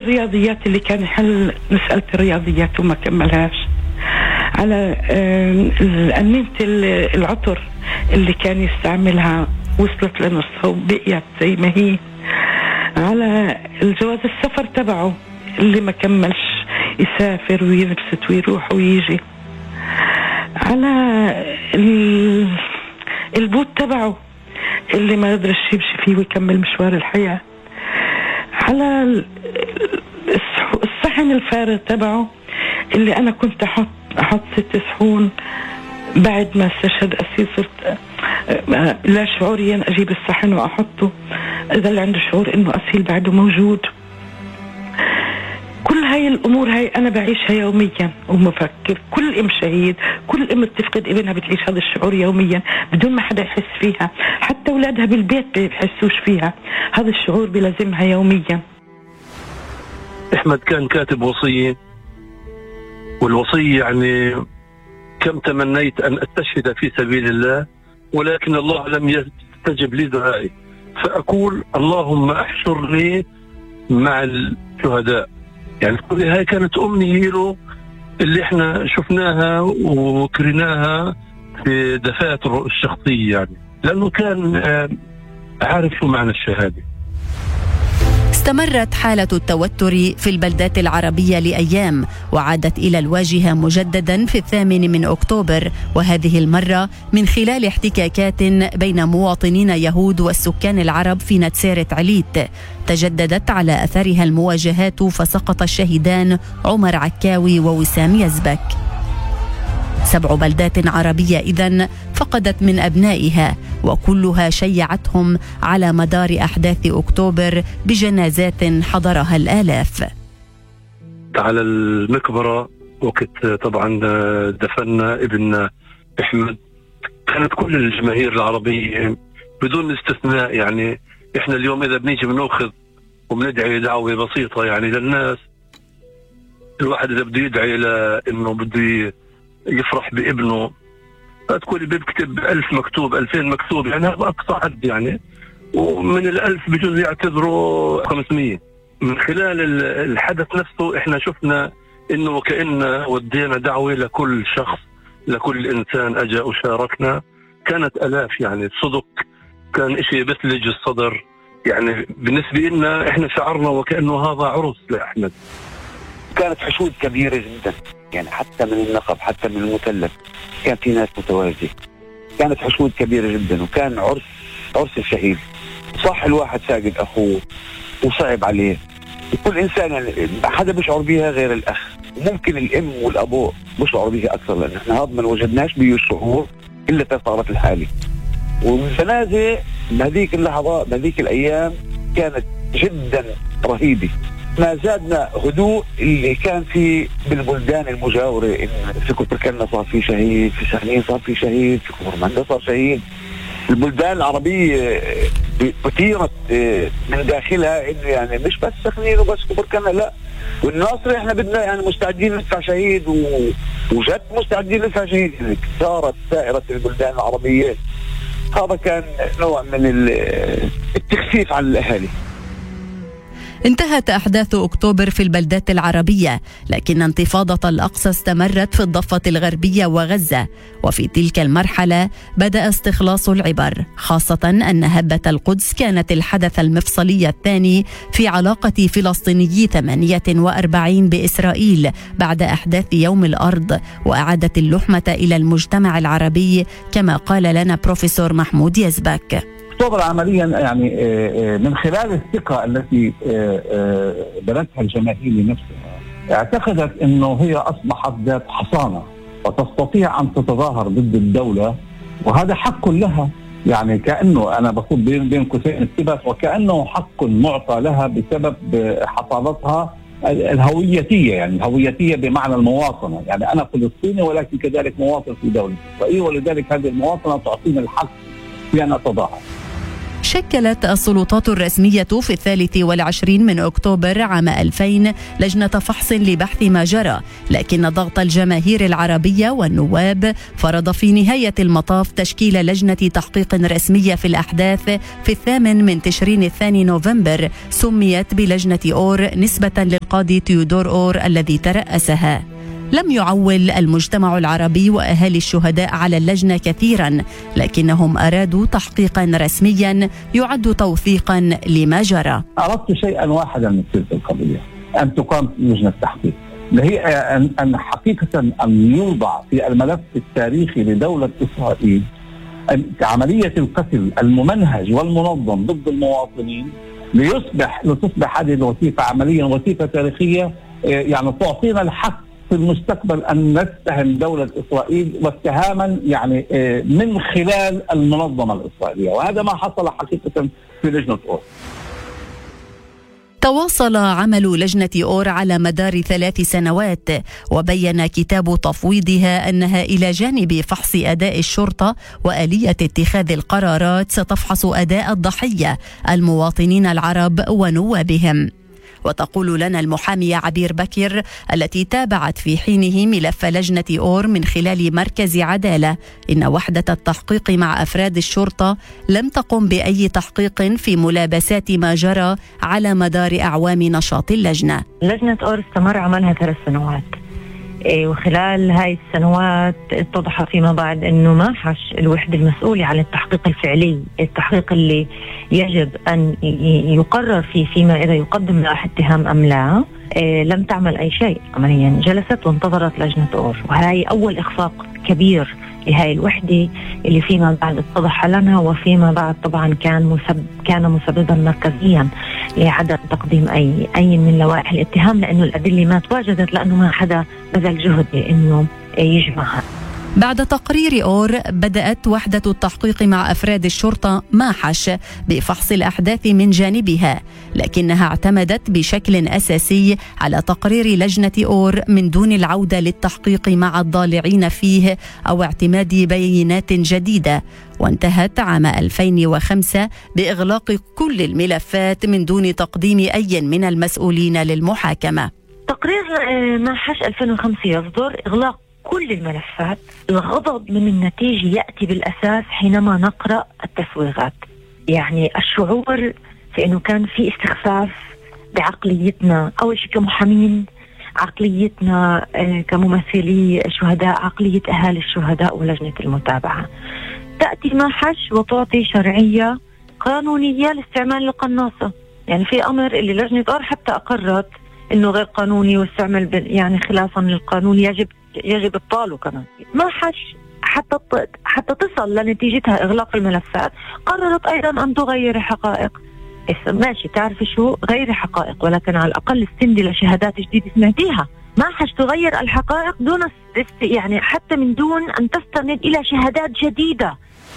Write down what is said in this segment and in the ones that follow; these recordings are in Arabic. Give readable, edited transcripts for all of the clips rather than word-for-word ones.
الرياضيات اللي كان يحل مسألة الرياضيات وما كملهاش، على أنينة العطر اللي كان يستعملها وصلت لنصها وبقيت زي ما هي، على الجواز السفر تبعه اللي ما كملش يسافر وينبسط ويروح ويجي، على البوت تبعه اللي ما قدرش يمشي فيه ويكمل مشوار الحياة، على الصحن الفارغ تبعه اللي أنا كنت أحط 6 صحون بعد ما استشهد أسيل، صرت لا شعوريا أجيب الصحن وأحطه، إذا عنده شعور إنه أسيل بعده موجود. كل هاي الأمور هاي أنا بعيشها يوميا ومفكر. كل أم شهيد، كل أم تفقد ابنها بتعيش هذا الشعور يوميا بدون ما حدا يحس فيها، حتى أولادها بالبيت بيحسوش فيها، هذا الشعور بلازمها يوميا. أحمد كان كاتب وصية، والوصية يعني كم تمنيت أن أستشهد في سبيل الله ولكن الله لم يستجب لي دعائي، فأقول اللهم احشرني مع الشهداء. يعني كل هاي كانت أمنية له اللي احنا شفناها وكرناها في دفاتره الشخصية، يعني لأنه كان عارف شو معنى الشهادة. استمرت حالة التوتر في البلدات العربية لأيام، وعادت إلى الواجهة مجددا في 8 أكتوبر، وهذه المرة من خلال احتكاكات بين مواطنين يهود والسكان العرب في نتسيرة عليت. تجددت على أثرها المواجهات، فسقط الشهيدان عمر عكاوي ووسام يزبك. 7 بلدات عربية إذن فقدت من أبنائها، وكلها شيعتهم على مدار أحداث أكتوبر بجنازات حضرها الآلاف. على المقبرة وقت طبعا دفننا ابن أحمد، كانت كل الجماهير العربية بدون استثناء، يعني إحنا اليوم إذا بنيجي بنأخذ وبندعي دعوة بسيطة يعني للناس، الواحد إذا بده يدعي لأنه بده يفرح بابنه فتقول بيكتب 1000 مكتوب 2000 مكتوب، يعني هذا أقصى حد يعني، ومن 1000 بجوز يعتذروا 500. من خلال الحدث نفسه احنا شفنا انه وكأننا ودينا دعوة لكل شخص، لكل انسان اجا وشاركنا، كانت الاف يعني صدق، كان اشي بثلج الصدر. يعني بالنسبة لنا احنا شعرنا وكأنه هذا عرس لأحمد. كانت حشود كبيرة جدا، يعني حتى من النقب حتى من المثلث كان في ناس متواجدة، كانت حشود كبيرة جدا، وكان عرس الشهيد. صح الواحد فاقد أخوه وصعب عليه، وكل إنسان يعني حدا بيشعر بيها غير الأخ، ممكن الأم والأبو بيشعروا بيها أكثر، لأن إحنا هذا ما وجدناش بيه الشعور إلا في صارت الحالة. والجنازة بهذيك اللحظات بهذيك الأيام كانت جدا رهيبة. ما زادنا هدوء اللي كان في بالبلدان المجاورة، في كفر كنا صار في شهيد، في سخنين صار في شهيد، في كفر مندا صار شهيد. البلدان العربية بثيرت من داخلها انه يعني مش بس سخنين وبس كفر كنا، لا، والناصري احنا بدنا يعني مستعدين ندفع شهيد، وجد مستعدين ندفع شهيد. يعني صارت سائرة البلدان العربية. هذا كان نوع من التخفيف عن الأهالي. انتهت أحداث أكتوبر في البلدات العربية، لكن انتفاضة الأقصى استمرت في الضفة الغربية وغزة، وفي تلك المرحلة بدأ استخلاص العبر، خاصة أن هبة القدس كانت الحدث المفصلي الثاني في علاقة فلسطينيي 48 بإسرائيل بعد أحداث يوم الأرض، وأعادت اللحمة إلى المجتمع العربي كما قال لنا بروفيسور محمود يزبك. أكتوبر عمليا يعني من خلال الثقة التي بنتها الجماهير لنفسها، اعتقدت أنه هي أصبحت ذات حصانة وتستطيع أن تتظاهر ضد الدولة، وهذا حق لها. يعني كأنه أنا بقول بين قوسين الثبات، وكأنه حق معطى لها بسبب حصانتها الهويتية، يعني الهويتية بمعنى المواطنة، يعني أنا فلسطيني ولكن كذلك مواطن في دولة إسرائيل، ولذلك هذه المواطنة تعطيني الحق في أن أتظاهر. شكلت السلطات الرسمية في 23 من أكتوبر عام 2000 لجنة فحص لبحث ما جرى، لكن ضغط الجماهير العربية والنواب فرض في نهاية المطاف تشكيل لجنة تحقيق رسمية في الأحداث في 8 من تشرين الثاني نوفمبر، سميت بلجنة أور نسبة للقاضي تيودور أور الذي ترأسها. لم يعول المجتمع العربي وأهالي الشهداء على اللجنة كثيرا، لكنهم أرادوا تحقيقا رسميا يعد توثيقا لما جرى. أردت شيئا واحدا من تلك القضية، أن تقام لجنة تحقيق، هي أن حقيقة أن يوضع في الملف التاريخي لدولة إسرائيل عملية القتل الممنهج والمنظم ضد المواطنين، لتصبح هذه الوثيقة عمليا وثيقة تاريخية، يعني تعطينا الحق في المستقبل أن نتهم دولة إسرائيل واتهاما يعني من خلال المنظمة الإسرائيلية، وهذا ما حصل حقيقة في لجنة أور. تواصل عمل لجنة أور على مدار 3 سنوات، وبين كتاب تفويضها أنها إلى جانب فحص أداء الشرطة وآلية اتخاذ القرارات ستفحص أداء الضحية المواطنين العرب ونوابهم. وتقول لنا المحامية عبير بكر التي تابعت في حينه ملف لجنة أور من خلال مركز عدالة إن وحدة التحقيق مع أفراد الشرطة لم تقم بأي تحقيق في ملابسات ما جرى على مدار أعوام نشاط اللجنة. لجنة أور استمر عملها 3 سنوات، وخلال هاي السنوات اتضح فيما بعد أنه ما حش الوحدة المسؤولة عن التحقيق الفعلي، التحقيق اللي يجب أن يقرر فيما إذا يقدم له اتهام أم لا، لم تعمل أي شيء عمليا، جلست وانتظرت لجنة أور، وهي أول إخفاق كبير لهاي الوحدة اللي فيما بعد اتضح لنا، وفيما بعد طبعا كان مسببا مركزيا لعدم تقديم أي من لوائح الاتهام، لأنه الأدلة ما تواجدت، لأنه ما حدا بذل جهد لأنه يجمعها. بعد تقرير أور بدأت وحدة التحقيق مع أفراد الشرطة ماحش بفحص الأحداث من جانبها، لكنها اعتمدت بشكل أساسي على تقرير لجنة أور من دون العودة للتحقيق مع الضالعين فيه أو اعتماد بينات جديدة، وانتهت عام 2005 بإغلاق كل الملفات من دون تقديم أي من المسؤولين للمحاكمة. تقرير ماحش 2005 يصدر إغلاق كل الملفات. الغضب من النتيجة يأتي بالأساس حينما نقرأ التسويغات، يعني الشعور في أنه كان في استخفاف بعقليتنا، أول شيء كمحامين، عقليتنا كممثلي شهداء، عقلية أهالي الشهداء ولجنة المتابعة. تأتي ماحش وتعطي شرعية قانونية لاستعمال القناصة، يعني في أمر اللي لجنة أور حتى أقرت أنه غير قانوني واستعمل يعني خلافا للقانون يجب إبطاله كمان. ماحش حتى تصل لنتيجتها إغلاق الملفات قررت أيضا أن تغير حقائق. ماشي، تعرفي شو غير حقائق، ولكن على الأقل استندي لشهادات جديدة سمعتيها. ماحش تغير الحقائق دون يعني حتى من دون أن تستند إلى شهادات جديدة.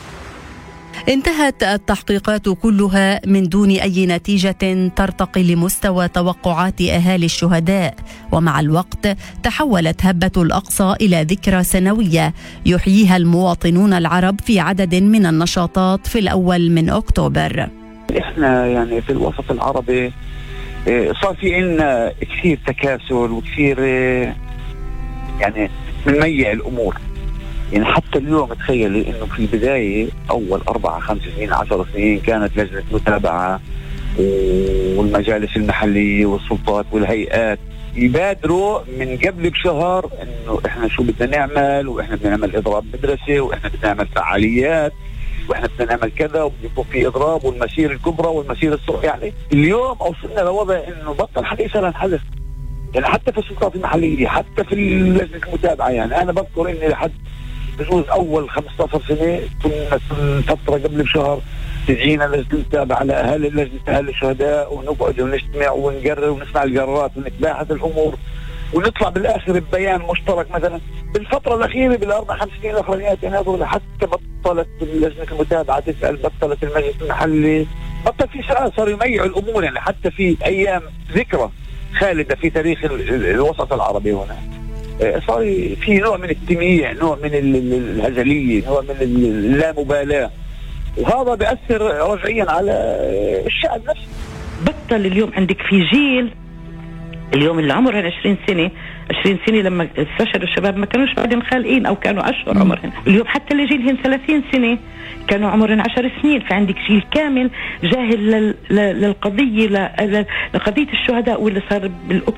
انتهت التحقيقات كلها من دون أي نتيجة ترتقي لمستوى توقعات أهالي الشهداء، ومع الوقت تحولت هبة الأقصى إلى ذكرى سنوية يحييها المواطنون العرب في عدد من النشاطات في الأول من أكتوبر. إحنا يعني في الوسط العربي صار في عنا كثير تكاسل وكثير يعني بنميع الأمور، يعني حتى اليوم تخيلي انه في البداية اول 4 5 سنين 10 سنين كانت لجنة متابعة والمجالس المحلية والسلطات والهيئات يبادروا من قبل بشهر انه احنا شو بدنا نعمل، واحنا بدنا نعمل اضراب مدرسة، واحنا بدنا نعمل فعاليات، واحنا بدنا نعمل كذا، وبده يكون في اضراب والمسير الكبرى والمسير الصغرى. يعني اليوم وصلنا لوضع انه بطل حدا يسأل حدث، يعني حتى في السلطات المحلية، حتى في لجنة المتابعة. يعني انا بذكر اني لحد بجوز اول 15 سنة كنا فترة قبل بشهر تجينا لجنة نتابع على اهالي لجنة اهالي الشهداء، ونقعد ونجتمع ونقرر ونسمع القرارات ونتباحث الامور ونطلع بالاخر ببيان مشترك. مثلا بالفترة الاخيرة بالاربع 5 سنين الاخرانيات يعني حتى بطلت لجنة المتابعة تسأل، بطلت المجلس المحلي، بطل في سؤال، صاروا يميعوا الامور. يعني حتى في ايام ذكرى خالدة في تاريخ الوسط العربي هنا صار في نوع من التمييع، نوع من الهزلية، نوع من اللامبالاة. وهذا بيأثر رجعيا على الشعب نفسه. بطل اليوم عندك في جيل اليوم اللي عمرهم 20 سنة لما استشهدوا الشباب ما كانوش بعدين خالقين أو كانوا أشهر عمرهم. اليوم حتى اللي جيلهم 30 سنة كانوا عمرهم 10 سنين. فعندك جيل كامل جاهل للقضية لقضية الشهداء واللي صار